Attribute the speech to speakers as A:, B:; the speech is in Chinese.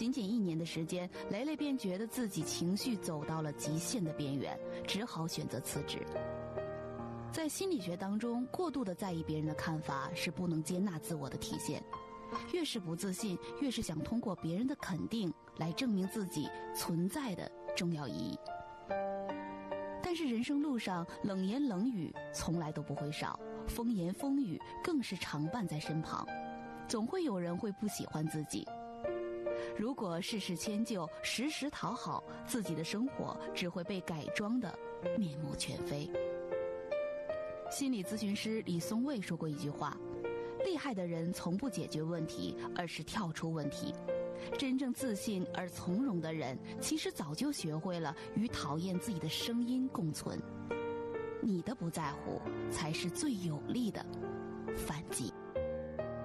A: 仅仅1年的时间，雷雷便觉得自己情绪走到了极限的边缘，只好选择辞职。在心理学当中，过度的在意别人的看法是不能接纳自我的体现。越是不自信，越是想通过别人的肯定来证明自己存在的重要意义。但是人生路上，冷言冷语从来都不会少，风言风语更是常伴在身旁，总会有人会不喜欢自己。如果事事迁就，时时讨好，自己的生活只会被改装的面目全非。心理咨询师李松蔚说过一句话：厉害的人从不解决问题，而是跳出问题。真正自信而从容的人，其实早就学会了与讨厌自己的声音共存。你的不在乎，才是最有力的反击。